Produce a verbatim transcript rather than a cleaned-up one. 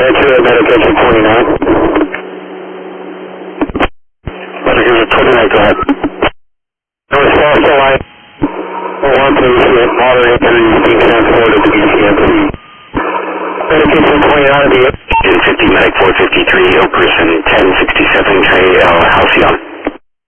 answer at medication twenty-nine. Medication twenty-nine, go ahead. No response to line. One patient, moderate injuries being transported to B C M C. Medication twenty-nine, the fifty, medic four fifty-three, ill person ten sixty-seven, K L, Halcyon.